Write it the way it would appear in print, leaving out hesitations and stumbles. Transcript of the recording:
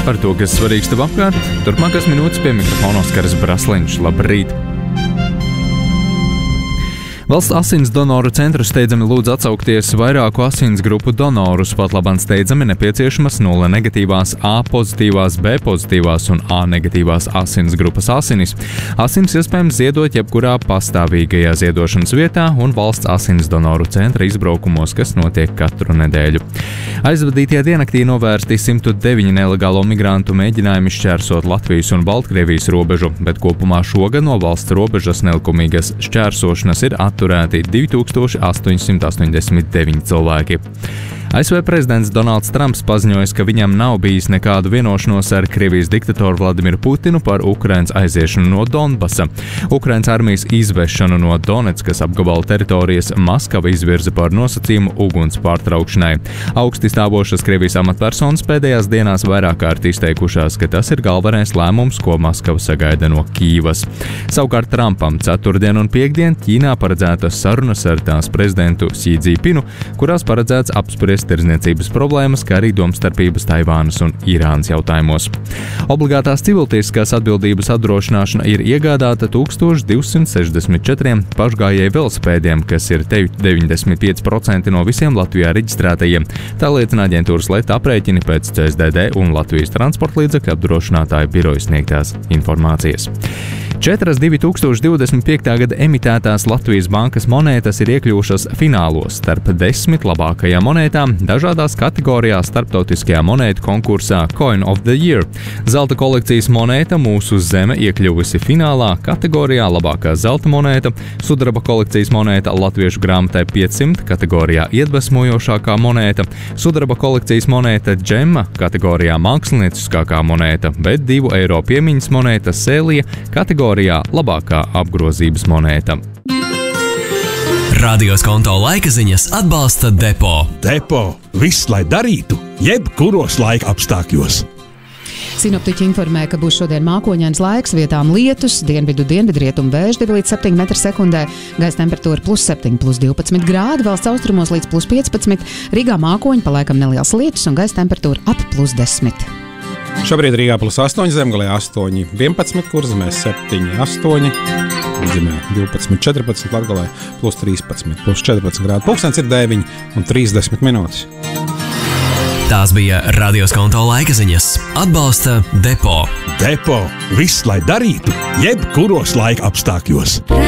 Par to, kas svarīgs tev apkārt, turpmākās minūtes pie mikrofona Oskars Brasliņš. Labrīt! Valsts asins donoru centru steidzami lūdz atsaukties vairāku asins grupu donorus, pat labāk steidzami nepieciešamas 0 negatīvās, A pozitīvās, B pozitīvās un A negatīvās asins grupas asinis. Asins iespējams ziedot jebkurā pastāvīgajā ziedošanas vietā un valsts asins donoru centra izbraukumos, kas notiek katru nedēļu. Aizvadītajā diennaktī novērsti 109 nelegālo migrantu mēģinājumi šķērsot Latvijas un Baltkrievijas robežu, bet kopumā šogad no valsts robežas nelikumīgas šķērsošanas ir atturēti 2889 cilvēki. ASV prezidents Donalds Trumps paziņoja, ka viņam nav bijis nekādu vienošanos ar Krievijas diktatoru Vladimiru Putinu par Ukrainas aiziešanu no Donbasa. Ukrainas armijas izvešanu no Donetskas apgabala teritorijas Maskava izvirza par nosacījumu uguns pārtraukšanai. Augsti stāvošas Krievijas amatpersonas pēdējās dienās vairāk kārt izteikušās, ka tas ir galvenais lēmums, ko Maskava sagaida no Kīvas. Savukārt Trumpam ceturtdien un piektdien Ķīnā paredzētas sarunas ar tās prezidentu Xi Jinpingu, kurās paredzēts apspriest tirdzniecības problēmas, kā arī domstarpības Taivānas un Irānas jautājumos. Obligātās civiltiesiskās atbildības apdrošināšana ir iegādāta 1264 pašgājēju velosipēdiem, kas ir 95% no visiem Latvijā reģistrētajiem. Tā liecina aģentūras Leta aprēķini pēc CSDD un Latvijas transporta līdzekļu apdrošinātāju biroja sniegtās informācijas. 4 2025. gada emitētās Latvijas bankas monētas ir iekļuvušas finālos starp 10 labākajām monētām dažādās kategorijās starptautiskajā monētu konkursā Coin of the Year. Zelta kolekcijas monēta Mūsu zeme iekļuvusi finālā kategorijā labākā zelta monēta, sudraba kolekcijas monēta Latviešu grāmatai 500 kategorijā iedvesmojošākā monēta, sudraba kolekcijas monēta Džemma kategorijā mākslinieckākā monēta, bet 2 eiro piemiņas monēta Sēlija kategorijā labākā apgrozības monēta. Radios konto laika ziņas atbalsta Depo. Depo – viss, lai darītu, jebkuros laika apstākļos. Sinoptiķi informē, ka būs šodien mākoņains laiks, vietām lietus, dienvidrietumu vēju 2 līdz 7 m/sekundē, gaisa temperatūra +7, +12 grādi, valsts austrumos līdz +15, Rīgā mākoņi, pa laikam neliels lietus un gaisa temperatūra ap +10. Šobrīd Rīgā +8, Zemgalē 8, 11, Kurzemē 7, 8, Vidzemē 12, 14, Latgalē +13, +14 grādi. Pulkstens ir 9 un 30 minūtes. Tās bija Radios konto laika ziņas. Atbalsta Depo. Depo – viss, lai darītu, jebkuros laika apstākļos.